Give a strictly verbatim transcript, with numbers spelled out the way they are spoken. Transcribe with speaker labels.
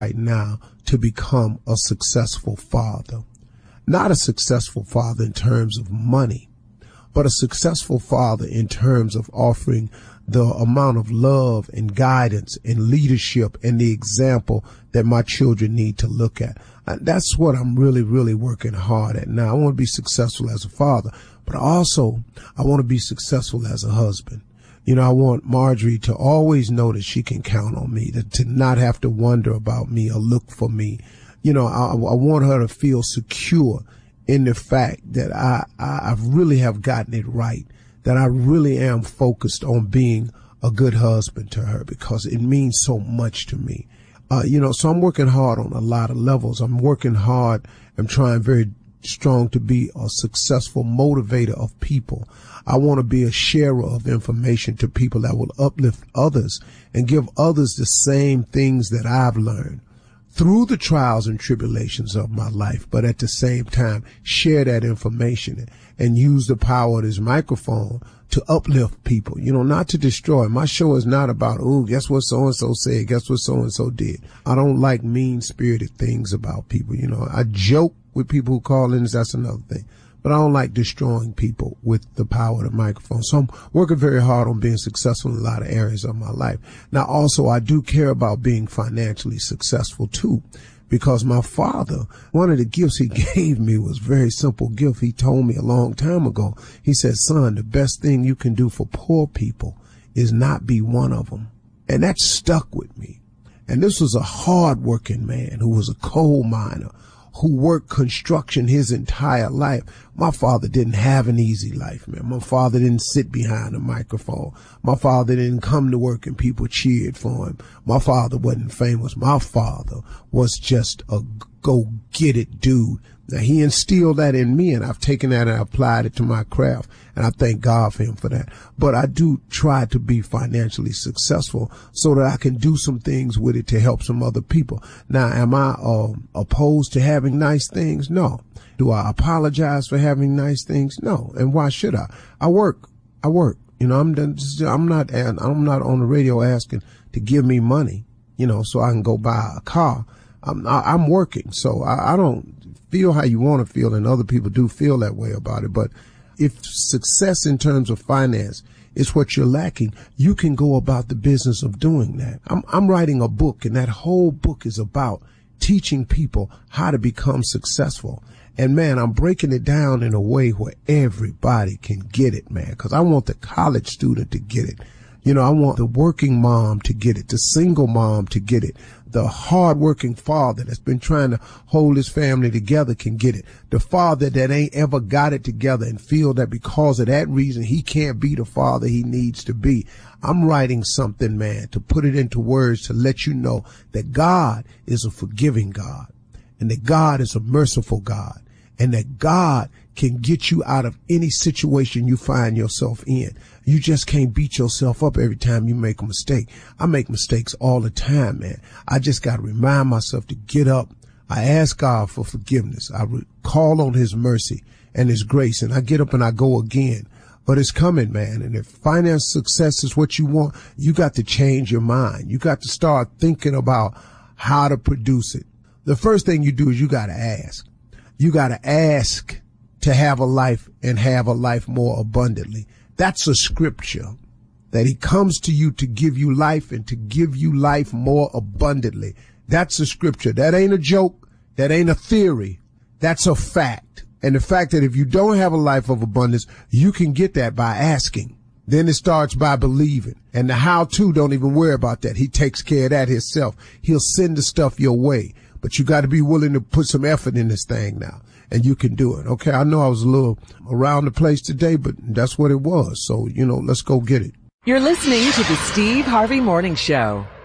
Speaker 1: right now to become a successful father. Not a successful father in terms of money, but a successful father in terms of offering the amount of love and guidance and leadership and the example that my children need to look at. And that's what I'm really, really working hard at now. I want to be successful as a father, but also I want to be successful as a husband. You know, I want Marjorie to always know that she can count on me, to, to not have to wonder about me or look for me. You know, I, I want her to feel secure in the fact that I, I, I really have gotten it right, that I really am focused on being a good husband to her because it means so much to me. Uh, you know, so I'm working hard on a lot of levels. I'm working hard. I'm trying very strong to be a successful motivator of people. I want to be a sharer of information to people that will uplift others and give others the same things that I've learned through the trials and tribulations of my life, but at the same time, share that information and use the power of this microphone to uplift people, you know, not to destroy. My show is not about, oh, guess what so-and-so said, guess what so-and-so did. I don't like mean-spirited things about people, you know. I joke with people who call in, that's another thing. But I don't like destroying people with the power of the microphone. So I'm working very hard on being successful in a lot of areas of my life. Now, also, I do care about being financially successful, too, because my father, one of the gifts he gave me was a very simple gift. He told me a long time ago, he said, son, the best thing you can do for poor people is not be one of them. And that stuck with me. And this was a hard-working man who was a coal miner, who worked construction his entire life. My father didn't have an easy life, man. My father didn't sit behind a microphone. My father didn't come to work and people cheered for him. My father wasn't famous. My father was just a go-get-it dude. Now, he instilled that in me, and I've taken that and applied it to my craft, and I thank God for him for that. But I do try to be financially successful so that I can do some things with it to help some other people. Now, am I uh, opposed to having nice things? No. Do I apologize for having nice things? No. And why should I? I work. I work. You know, I'm I'm not I'm not on the radio asking to give me money, you know, so I can go buy a car. I'm I'm working, so I, I don't feel how you want to feel, and other people do feel that way about it. But if success in terms of finance is what you're lacking, you can go about the business of doing that. I'm, I'm writing a book, and that whole book is about teaching people how to become successful. And man, I'm breaking it down in a way where everybody can get it, man, because I want the college student to get it. You know, I want the working mom to get it, the single mom to get it. The hard-working father that's been trying to hold his family together can get it. The father that ain't ever got it together and feel that because of that reason he can't be the father he needs to be. I'm writing something, man, to put it into words to let you know that God is a forgiving God, and that God is a merciful God, and that God can get you out of any situation you find yourself in. You just can't beat yourself up every time you make a mistake. I make mistakes all the time, man. I just got to remind myself to get up. I ask God for forgiveness. I re- call on his mercy and his grace, and I get up and I go again. But it's coming, man. And if finance success is what you want, you got to change your mind. You got to start thinking about how to produce it. The first thing you do is you got to ask. You got to ask to have a life and have a life more abundantly. That's a scripture, that he comes to you to give you life and to give you life more abundantly. That's a scripture. That ain't a joke. That ain't a theory. That's a fact. And the fact that if you don't have a life of abundance, you can get that by asking. Then it starts by believing. And the how-to, don't even worry about that. He takes care of that himself. He'll send the stuff your way. But you got to be willing to put some effort in this thing now. And you can do it. Okay, I know I was a little around the place today, but that's what it was. So, you know, let's go get it.
Speaker 2: You're listening to the Steve Harvey Morning Show.